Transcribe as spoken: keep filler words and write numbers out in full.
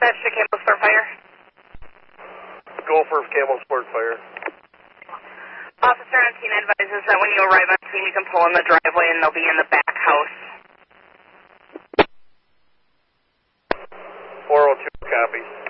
Dispatch to Campbell Sport Fire. Go for Campbell Sport Fire. Officer on scene advises that when you arrive on scene, you can pull in the driveway and they'll be in the back house. four oh two, copy.